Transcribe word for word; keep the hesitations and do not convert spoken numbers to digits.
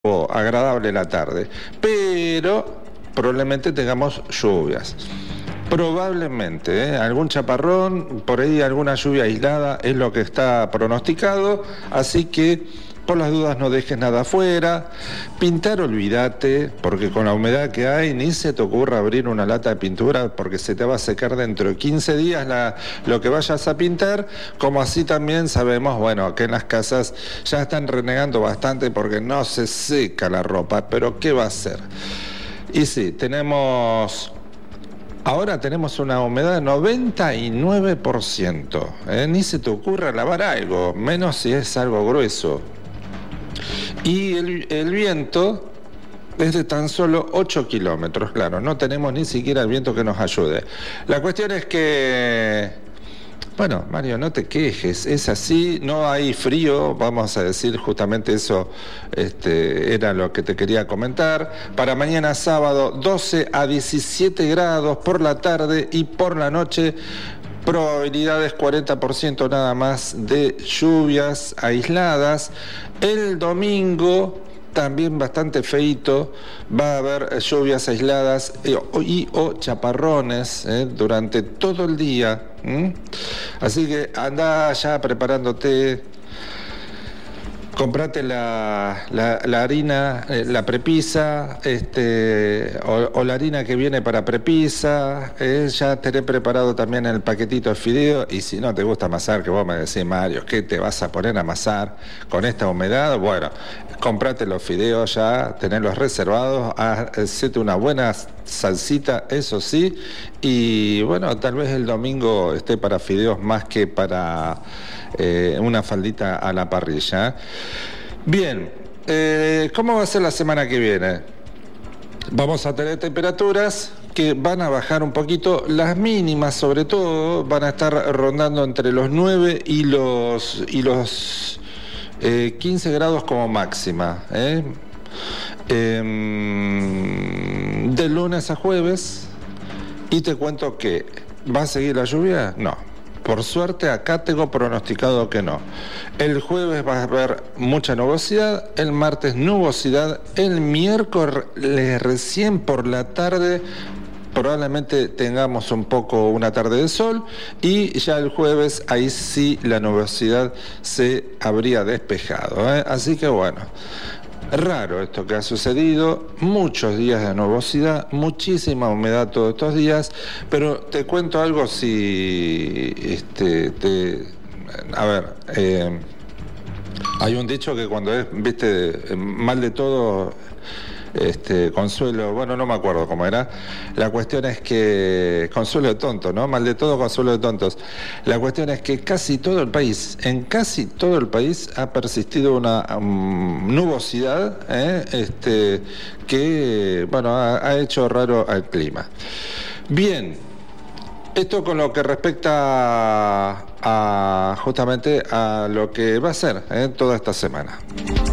agradable la tarde, pero probablemente tengamos lluvias. Probablemente, ¿eh? algún chaparrón, por ahí alguna lluvia aislada es lo que está pronosticado, así que por las dudas no dejes nada afuera. Pintar, olvídate, porque con la humedad que hay ni se te ocurra abrir una lata de pintura porque se te va a secar dentro de quince días la, lo que vayas a pintar, como así también sabemos, bueno, que en las casas ya están renegando bastante porque no se seca la ropa, pero ¿qué va a hacer? Y sí, tenemos... Ahora tenemos una humedad de noventa y nueve por ciento, ¿eh? Ni se te ocurra lavar algo, menos si es algo grueso. Y el, el viento es de tan solo ocho kilómetros, claro, no tenemos ni siquiera el viento que nos ayude. La cuestión es que... Bueno, Mario, no te quejes, es así, no hay frío, vamos a decir justamente eso, este, era lo que te quería comentar. Para mañana sábado, doce a diecisiete grados por la tarde y por la noche, probabilidades cuarenta por ciento nada más de lluvias aisladas. El domingo... también bastante feito, va a haber lluvias aisladas y, y o chaparrones eh, durante todo el día. ¿Mm? Así que anda ya preparándote, comprate la, la, la harina, eh, la prepisa, este, o, o la harina que viene para prepisa, eh, ya tenés preparado también el paquetito de fideo, y si no te gusta amasar, que vos me decís, Mario, ¿qué te vas a poner a amasar con esta humedad? Bueno, comprate los fideos ya, tenerlos reservados, hacete una buena salsita, eso sí, y bueno, tal vez el domingo esté para fideos más que para eh, una faldita a la parrilla. Bien, eh, ¿cómo va a ser la semana que viene? Vamos a tener temperaturas que van a bajar un poquito, las mínimas sobre todo van a estar rondando entre los nueve y los... Y los Eh, quince grados como máxima, ¿eh? Eh, de lunes a jueves, y te cuento que ¿va a seguir la lluvia? No, por suerte acá tengo pronosticado que no. El jueves va a haber mucha nubosidad, el martes nubosidad, el miércoles recién por la tarde probablemente tengamos un poco una tarde de sol, y ya el jueves ahí sí la nubosidad se habría despejado, ¿eh? Así que bueno, raro esto que ha sucedido, muchos días de nubosidad, muchísima humedad todos estos días, pero te cuento algo si... Este, te, a ver... Eh, hay un dicho que cuando es, viste, mal de todo... Este, consuelo, bueno, no me acuerdo cómo era. La cuestión es que, consuelo de tontos, ¿no? Mal de todo, consuelo de tontos. La cuestión es que casi todo el país, en casi todo el país ha persistido una um, nubosidad, ¿eh? este, que, bueno, ha, ha hecho raro al clima. Bien, esto con lo que respecta a, a justamente a lo que va a ser, ¿eh? toda esta semana.